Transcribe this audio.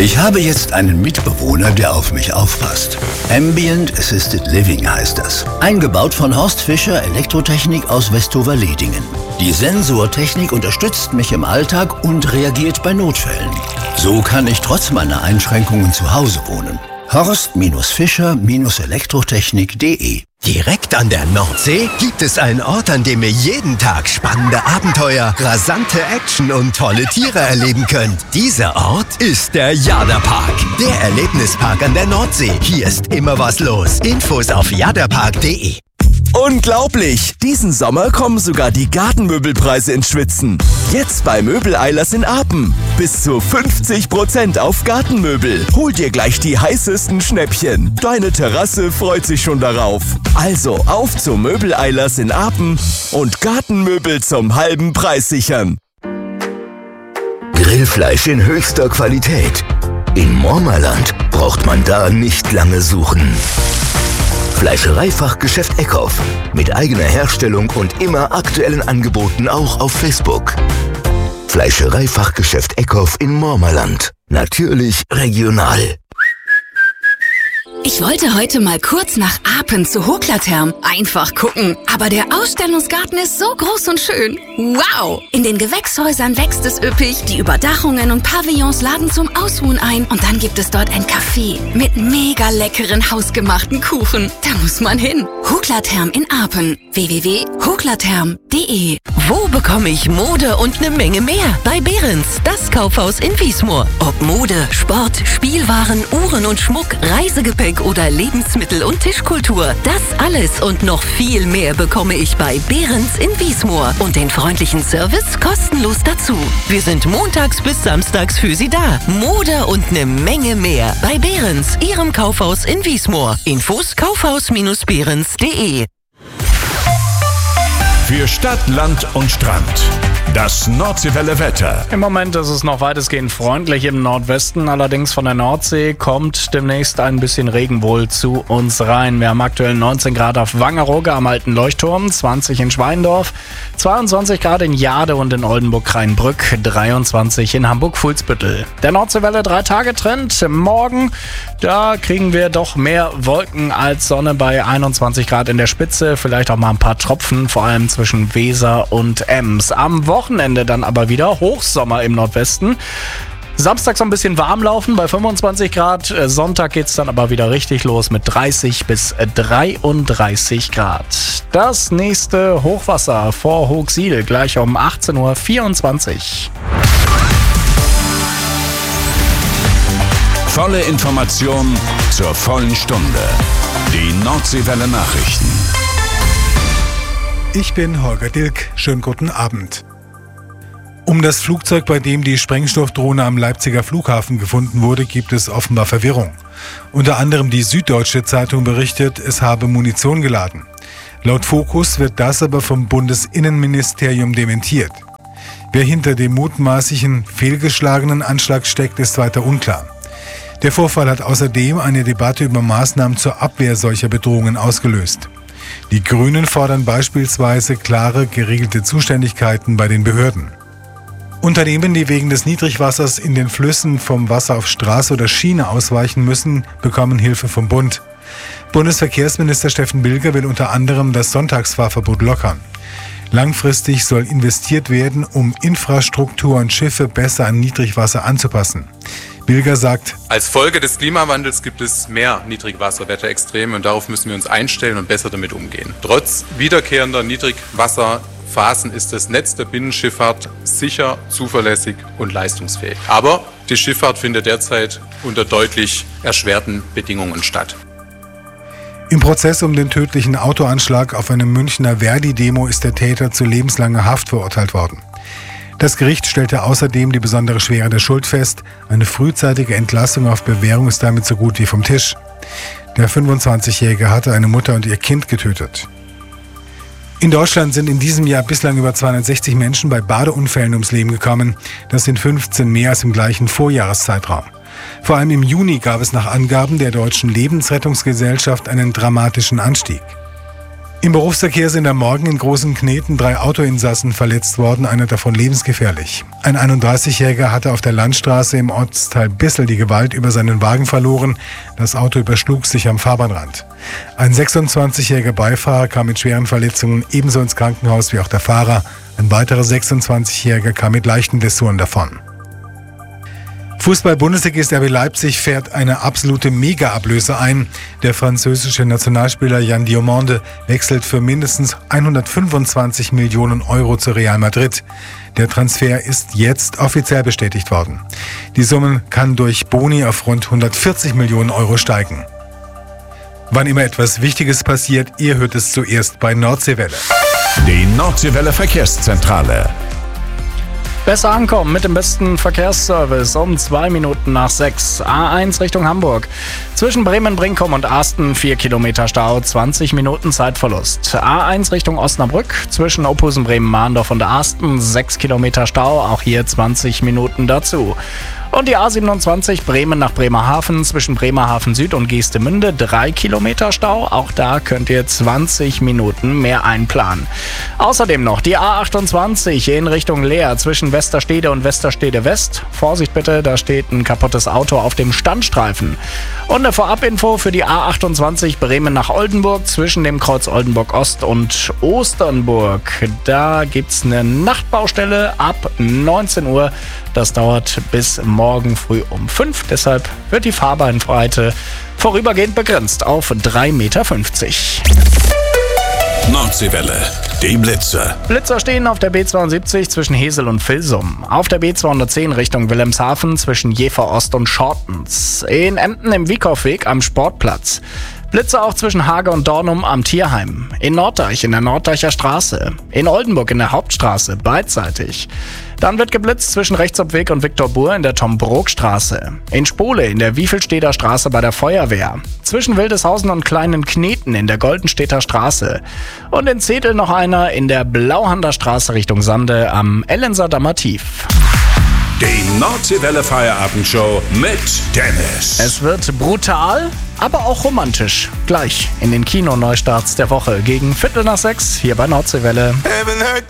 Ich habe jetzt einen Mitbewohner, der auf mich aufpasst. Ambient Assisted Living heißt das. Eingebaut von Horst Fischer Elektrotechnik aus Westover-Ledingen. Die Sensortechnik unterstützt mich im Alltag und reagiert bei Notfällen. So kann ich trotz meiner Einschränkungen zu Hause wohnen. Horst-Fischer-Elektrotechnik.de. Direkt an der Nordsee gibt es einen Ort, an dem ihr jeden Tag spannende Abenteuer, rasante Action und tolle Tiere erleben könnt. Dieser Ort ist der Jaderpark, der Erlebnispark an der Nordsee. Hier ist immer was los. Infos auf jaderpark.de. Unglaublich! Diesen Sommer kommen sogar die Gartenmöbelpreise ins Schwitzen. Jetzt bei Möbel-Eilers in Apen. Bis zu 50% auf Gartenmöbel. Hol dir gleich die heißesten Schnäppchen. Deine Terrasse freut sich schon darauf. Also auf zu Möbel-Eilers in Apen und Gartenmöbel zum halben Preis sichern. Grillfleisch in höchster Qualität. In Mormerland braucht man da nicht lange suchen. Fleischereifachgeschäft Eckhoff. Mit eigener Herstellung und immer aktuellen Angeboten auch auf Facebook. Fleischereifachgeschäft Eckhoff in Mormerland. Natürlich regional. Ich wollte heute mal kurz nach Apen zu Hoklatherm. Einfach gucken. Aber der Ausstellungsgarten ist so groß und schön. Wow! In den Gewächshäusern wächst es üppig. Die Überdachungen und Pavillons laden zum Ausruhen ein. Und dann gibt es dort ein Café mit mega leckeren hausgemachten Kuchen. Da muss man hin. Hoklatherm in Apen. www.hoklatherm.de. Wo bekomme ich Mode und eine Menge mehr? Bei Behrens, das Kaufhaus in Wiesmoor. Ob Mode, Sport, Spielwaren, Uhren und Schmuck, Reisegepäck oder Lebensmittel und Tischkultur. Das alles und noch viel mehr bekomme ich bei Behrens in Wiesmoor. Und den freundlichen Service kostenlos dazu. Wir sind montags bis samstags für Sie da. Mode und eine Menge mehr. Bei Behrens, Ihrem Kaufhaus in Wiesmoor. Infos kaufhaus-behrens.de. Für Stadt, Land und Strand. Das Nordseewelle Wetter. Im Moment ist es noch weitestgehend freundlich im Nordwesten. Allerdings von der Nordsee kommt demnächst ein bisschen Regen wohl zu uns rein. Wir haben aktuell 19 Grad auf Wangerooge am Alten Leuchtturm, 20 in Schweindorf, 22 Grad in Jade und in Oldenburg-Rheinbrück, 23 in Hamburg-Fuhlsbüttel. Der Nordseewelle 3-Tage-Trend. Morgen, da kriegen wir doch mehr Wolken als Sonne bei 21 Grad in der Spitze. Vielleicht auch mal ein paar Tropfen, vor allem zwischen Weser und Ems. Am Wochenende dann aber wieder Hochsommer im Nordwesten. Samstag so ein bisschen warm laufen bei 25 Grad. Sonntag geht's dann aber wieder richtig los mit 30 bis 33 Grad. Das nächste Hochwasser vor Hoogsiel gleich um 18.24 Uhr. Volle Information zur vollen Stunde. Die Nordseewelle Nachrichten. Ich bin Holger Dilk. Schönen guten Abend. Um das Flugzeug, bei dem die Sprengstoffdrohne am Leipziger Flughafen gefunden wurde, gibt es offenbar Verwirrung. Unter anderem die Süddeutsche Zeitung berichtet, es habe Munition geladen. Laut Focus wird das aber vom Bundesinnenministerium dementiert. Wer hinter dem mutmaßlichen fehlgeschlagenen Anschlag steckt, ist weiter unklar. Der Vorfall hat außerdem eine Debatte über Maßnahmen zur Abwehr solcher Bedrohungen ausgelöst. Die Grünen fordern beispielsweise klare, geregelte Zuständigkeiten bei den Behörden. Unternehmen, die wegen des Niedrigwassers in den Flüssen vom Wasser auf Straße oder Schiene ausweichen müssen, bekommen Hilfe vom Bund. Bundesverkehrsminister Steffen Bilger will unter anderem das Sonntagsfahrverbot lockern. Langfristig soll investiert werden, um Infrastruktur und Schiffe besser an Niedrigwasser anzupassen. Bilger sagt: Als Folge des Klimawandels gibt es mehr Niedrigwasserwetterextreme und darauf müssen wir uns einstellen und besser damit umgehen. Trotz wiederkehrender Niedrigwasserphasen ist das Netz der Binnenschifffahrt sicher, zuverlässig und leistungsfähig. Aber die Schifffahrt findet derzeit unter deutlich erschwerten Bedingungen statt. Im Prozess um den tödlichen Autoanschlag auf einer Münchner Verdi-Demo ist der Täter zu lebenslanger Haft verurteilt worden. Das Gericht stellte außerdem die besondere Schwere der Schuld fest. Eine frühzeitige Entlassung auf Bewährung ist damit so gut wie vom Tisch. Der 25-Jährige hatte eine Mutter und ihr Kind getötet. In Deutschland sind in diesem Jahr bislang über 260 Menschen bei Badeunfällen ums Leben gekommen. Das sind 15 mehr als im gleichen Vorjahreszeitraum. Vor allem im Juni gab es nach Angaben der Deutschen Lebensrettungsgesellschaft einen dramatischen Anstieg. Im Berufsverkehr sind am Morgen in Großenkneten 3 Autoinsassen verletzt worden, einer davon lebensgefährlich. Ein 31-Jähriger hatte auf der Landstraße im Ortsteil Bissel die Gewalt über seinen Wagen verloren. Das Auto überschlug sich am Fahrbahnrand. Ein 26-jähriger Beifahrer kam mit schweren Verletzungen ebenso ins Krankenhaus wie auch der Fahrer. Ein weiterer 26-jähriger kam mit leichten Blessuren davon. Fußball-Bundesligist RB Leipzig fährt eine absolute Mega-Ablöse ein. Der französische Nationalspieler Yann Diomande wechselt für mindestens 125 Millionen Euro zu Real Madrid. Der Transfer ist jetzt offiziell bestätigt worden. Die Summe kann durch Boni auf rund 140 Millionen Euro steigen. Wann immer etwas Wichtiges passiert, ihr hört es zuerst bei Nordseewelle. Die Nordseewelle Verkehrszentrale. Besser ankommen mit dem besten Verkehrsservice um 2 Minuten nach 6. A1 Richtung Hamburg. Zwischen Bremen-Brinkum und Asten 4 Kilometer Stau, 20 Minuten Zeitverlust. A1 Richtung Osnabrück. Zwischen Ophusen, Bremen-Mahndorf und Asten 6 Kilometer Stau, auch hier 20 Minuten dazu. Und die A27 Bremen nach Bremerhaven zwischen Bremerhaven Süd und Geestemünde 3 Kilometer Stau. Auch da könnt ihr 20 Minuten mehr einplanen. Außerdem noch die A28 in Richtung Leer zwischen Westerstede und Westerstede West. Vorsicht bitte, da steht ein kaputtes Auto auf dem Standstreifen. Und eine Vorabinfo für die A28 Bremen nach Oldenburg zwischen dem Kreuz Oldenburg Ost und Osternburg. Da gibt's eine Nachtbaustelle ab 19 Uhr. Das dauert bis morgen früh um 5. Deshalb wird die Fahrbeinbreite vorübergehend begrenzt auf 3,50 Meter. Nordseewelle, die Blitzer. Blitzer stehen auf der B72 zwischen Hesel und Vilsum. Auf der B210 Richtung Wilhelmshaven zwischen Jever Ost und Schortens. In Emden im Wiekow-Weg am Sportplatz. Blitzer auch zwischen Hage und Dornum am Tierheim. In Norddeich in der Norddeicher Straße. In Oldenburg in der Hauptstraße, beidseitig. Dann wird geblitzt zwischen Rechtsobweg und Viktor-Buhr in der Tom-Brok-Straße. In Spole in der Wiefelsteder Straße bei der Feuerwehr. Zwischen Wildeshausen und Kleinen Kneten in der Goldenstädter Straße. Und in Zedel noch einer in der Blauhander Straße Richtung Sande am Ellenser Dammer Tief. Die Nordseewelle Feierabendshow mit Dennis. Es wird brutal, aber auch romantisch. Gleich in den Kinoneustarts der Woche gegen 5:45 hier bei Nordseewelle. Heaven hurt